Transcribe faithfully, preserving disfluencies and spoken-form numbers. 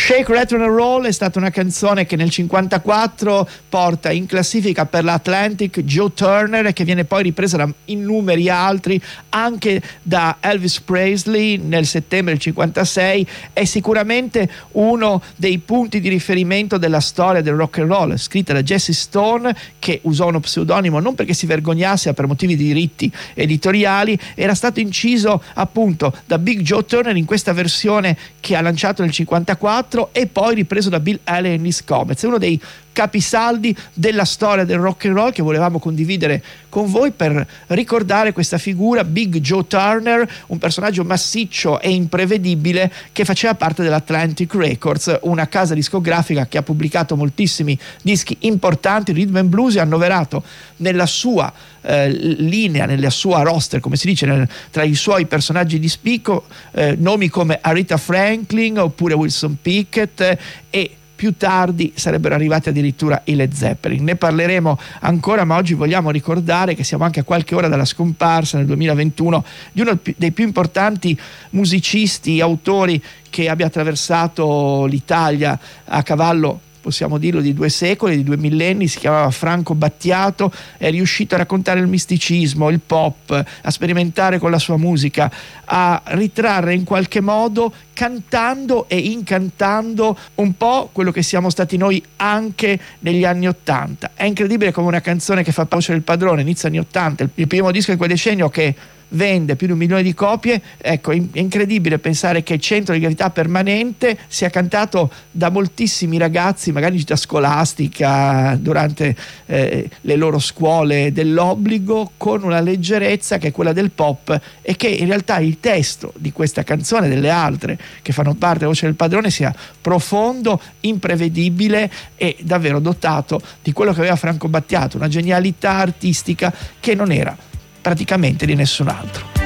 Shake, Rattle and Roll è stata una canzone che nel cinquantaquattro porta in classifica per l'Atlantic Joe Turner, che viene poi ripresa da innumeri altri, anche da Elvis Presley nel settembre del cinquantasei. È sicuramente uno dei punti di riferimento della storia del rock and roll, scritta da Jesse Stone, che usò uno pseudonimo non perché si vergognasse, ma per motivi di diritti editoriali. Era stato inciso appunto da Big Joe Turner in questa versione che ha lanciato nel cinquantaquattro e poi ripreso da Bill Haley e Liz Comets. È uno dei capisaldi della storia del rock and roll che volevamo condividere con voi per ricordare questa figura, Big Joe Turner, un personaggio massiccio e imprevedibile che faceva parte dell'Atlantic Records, una casa discografica che ha pubblicato moltissimi dischi importanti, rhythm and blues, e annoverato nella sua eh, linea, nella sua roster, come si dice, nel, tra i suoi personaggi di spicco, eh, nomi come Aretha Franklin oppure Wilson Pickett, eh, e più tardi sarebbero arrivati addirittura i Led Zeppelin. Ne parleremo ancora, ma oggi vogliamo ricordare che siamo anche a qualche ora dalla scomparsa nel duemilaventuno di uno dei più importanti musicisti, autori che abbia attraversato l'Italia a cavallo, possiamo dirlo, di due secoli, di due millenni. Si chiamava Franco Battiato, è riuscito a raccontare il misticismo, il pop, a sperimentare con la sua musica, a ritrarre in qualche modo, cantando e incantando un po' quello che siamo stati noi anche negli anni Ottanta. È incredibile come una canzone che fa conoscere il padrone, inizio anni Ottanta, il primo disco di quel decennio che vende più di un milione di copie. Ecco, è incredibile pensare che Centro di Gravità Permanente sia cantato da moltissimi ragazzi, magari in città scolastica, durante eh, le loro scuole dell'obbligo, con una leggerezza che è quella del pop, e che in realtà il testo di questa canzone e delle altre che fanno parte della voce del padrone sia profondo, imprevedibile e davvero dotato di quello che aveva Franco Battiato, una genialità artistica che non era praticamente di nessun altro.